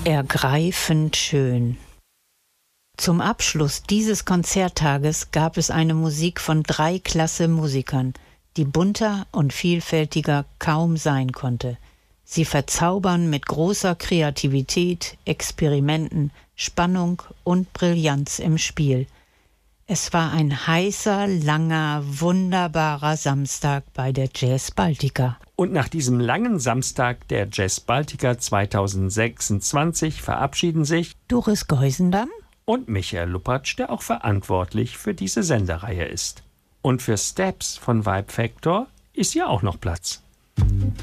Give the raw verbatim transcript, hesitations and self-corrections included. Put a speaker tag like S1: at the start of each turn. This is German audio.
S1: Ergreifend schön. Zum Abschluss dieses Konzerttages gab es eine Musik von drei klasse Musikern, die bunter und vielfältiger kaum sein konnte. Sie verzaubern mit großer Kreativität, Experimenten, Spannung und Brillanz im Spiel. Es war ein heißer, langer, wunderbarer Samstag bei der Jazz Baltica.
S2: Und nach diesem langen Samstag der Jazz Baltica zweitausendsechsundzwanzig verabschieden sich
S1: Doris Geusendamm
S2: und Michael Luppatsch, der auch verantwortlich für diese Sendereihe ist. Und für Steps von Vibe Factor ist ja auch noch Platz.